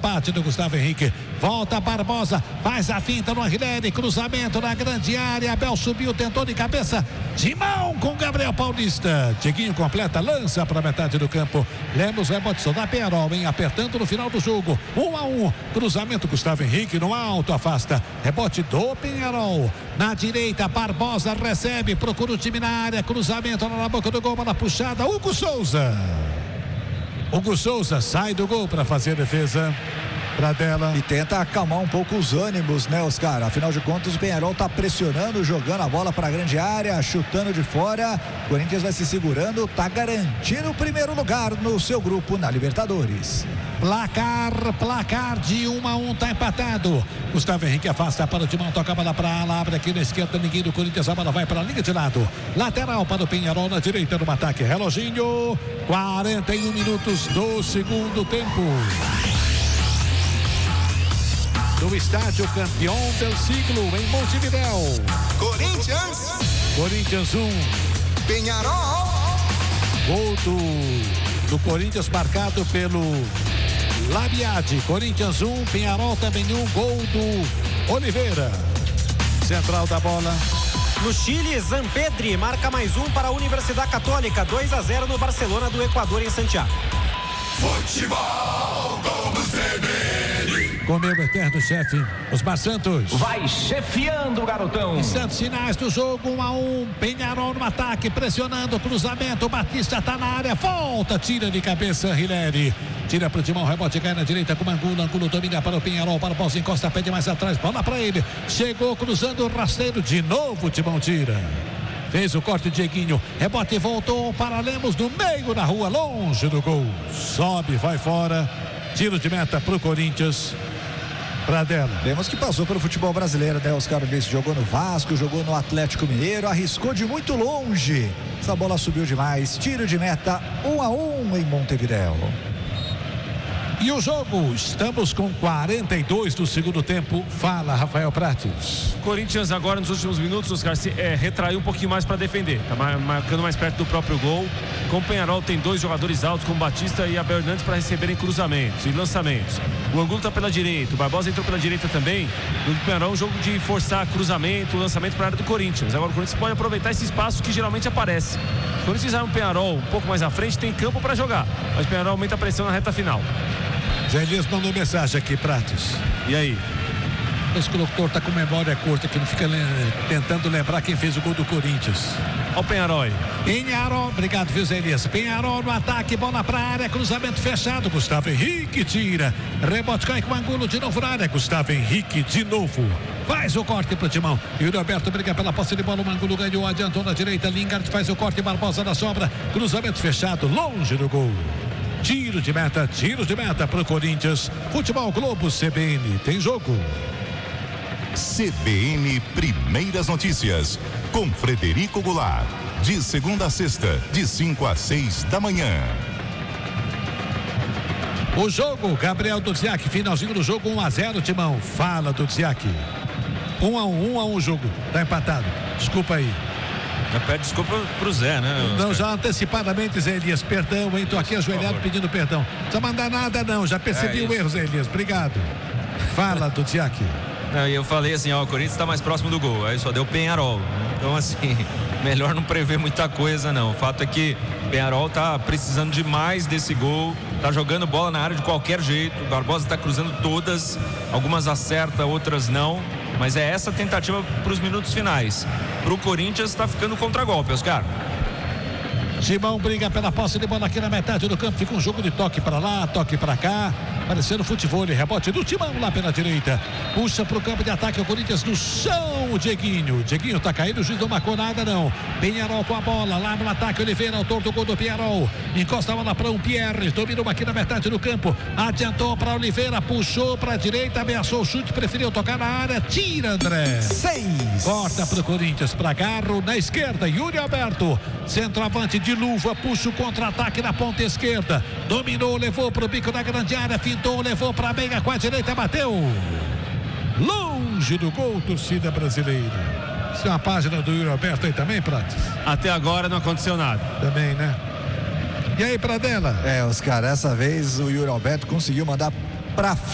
rebate do Gustavo Henrique. Volta Barbosa, faz a finta no Aguilera, cruzamento na grande área. Abel subiu, tentou de cabeça, de mão com Gabriel Paulista. Dieguinho completa, lança para metade do campo. Lemos rebote só da Penharol, hein? Apertando no final do jogo. 1-1. Cruzamento Gustavo Henrique no alto, afasta. Rebote do Penharol. Na direita, Barbosa recebe, procura o time na área. Cruzamento na boca do gol, bola puxada. Hugo Souza sai do gol para fazer a defesa. Pradella. E tenta acalmar um pouco os ânimos, né, Oscar? Afinal de contas, o Penharol tá pressionando, jogando a bola para a grande área, chutando de fora. O Corinthians vai se segurando, tá garantindo o primeiro lugar no seu grupo na Libertadores. Placar de 1-1, tá empatado. Gustavo Henrique afasta para o Timão, toca a bola para a ala, abre aqui na esquerda, ninguém do Corinthians, a bola vai para a linha de lado. Lateral para o Penharol, na direita no ataque. Reloginho, 41 minutos do segundo tempo. Do estádio Campeão del Siglo, em Montevidéu. Corinthians 1. Penharol. Gol do Corinthians marcado pelo Labiade. Corinthians 1, Penharol também 1. Gol do Oliveira. Central da bola. No Chile, Zampedri marca mais um para a Universidade Católica. 2-0 no Barcelona do Equador, em Santiago. Futebol como CBN. Com meu eterno chefe, Osmar Santos. Vai chefiando o garotão. Santos, sinais do jogo, 1-1. Penharol no ataque, pressionando, cruzamento. Batista tá na área, volta, tira de cabeça, Rileri. Tira pro Timão, rebote, cai na direita com Angulo. Angulo domina para o Penharol, para o Paulo, encosta, pede mais atrás, bola para ele. Chegou cruzando o rasteiro, de novo o Timão tira. Fez o corte, Dieguinho. Rebote e voltou para Lemos no meio da rua, longe do gol. Sobe, vai fora. Tiro de meta pro Corinthians. Pradella. Lemos que passou pelo futebol brasileiro, né? Oscar Ulisses jogou no Vasco, jogou no Atlético Mineiro, arriscou de muito longe. Essa bola subiu demais. Tiro de meta, 1-1 em Montevidéu. E o jogo, estamos com 42 do segundo tempo. Fala, Rafael Prates. O Corinthians agora nos últimos minutos, Oscar, retraiu um pouquinho mais para defender. Tá marcando mais perto do próprio gol. Com o Penharol tem dois jogadores altos, como Batista e Abel Hernandes, para receberem cruzamentos e lançamentos. O Angulo tá pela direita, o Barbosa entrou pela direita também. No Penharol é um jogo de forçar cruzamento, lançamento para a área do Corinthians. Agora o Corinthians pode aproveitar esse espaço que geralmente aparece. Quando eles fizerem um Penharol um pouco mais à frente, tem campo para jogar. Mas o Penharol aumenta a pressão na reta final. Zé Elias mandou mensagem aqui, Prates. E aí? Esse condutor tá com memória curta, que não fica tentando lembrar quem fez o gol do Corinthians. Olha o Penharol. Penharol, obrigado, viu, Zé Elias? Penharol no ataque, bola pra área, cruzamento fechado. Gustavo Henrique tira. Rebote cai com o Angulo de novo na área. Gustavo Henrique de novo. Faz o corte pro Timão. E o Roberto briga pela posse de bola. O Angulo ganhou, adiantou na direita. Lingard faz o corte, Barbosa na sobra. Cruzamento fechado, longe do gol. Tiro de meta pro Corinthians. Futebol Globo CBN, tem jogo. CBN Primeiras Notícias, com Frederico Goulart. De segunda a sexta, de 5 às 6 da manhã. O jogo, Gabriel Dudziak, finalzinho do jogo, 1-0, Timão. Fala, Dudziak. 1-1 o jogo, tá empatado. Desculpa aí. Já pede desculpa pro Zé, né? Não, já antecipadamente, Zé Elias, perdão, hein? Tô aqui ajoelhado pedindo perdão. Não precisa mandar nada não, já percebi o erro, Zé Elias, obrigado. Fala, Dudziak. Eu falei assim, ó, o Corinthians tá mais próximo do gol, aí só deu Penharol. Então, assim, melhor não prever muita coisa, não. O fato é que o Penharol tá precisando demais desse gol, tá jogando bola na área de qualquer jeito, o Barbosa tá cruzando todas, algumas acerta, outras não. Mas é essa tentativa para os minutos finais. Para o Corinthians está ficando contragolpe, Oscar. Timão briga pela posse de bola aqui na metade do campo. Fica um jogo de toque para lá, toque para cá. Parecendo futebol, rebote do Timão lá pela direita. Puxa pro campo de ataque o Corinthians no chão, o Dieguinho. Dieguinho tá caído, o juiz não marcou nada não. Penharol com a bola, lá no ataque, Oliveira, autor do gol do Penharol. Encosta a bola para um Pierre, dominou aqui na metade do campo. Adiantou para Oliveira, puxou para a direita, ameaçou o chute, preferiu tocar na área. Tira, André. 6. Corta pro Corinthians, para Garro, na esquerda, Yuri Alberto. Centroavante de luva, puxa o contra-ataque na ponta esquerda. Dominou, levou pro bico da grande área, fintou, levou pra meia com a direita, bateu. Longe do gol, torcida brasileira. Isso é uma página do Yuri Alberto aí também, Prates? Até agora não aconteceu nada. Também, né? E aí, Pradella? Oscar, essa vez o Yuri Alberto conseguiu mandar pra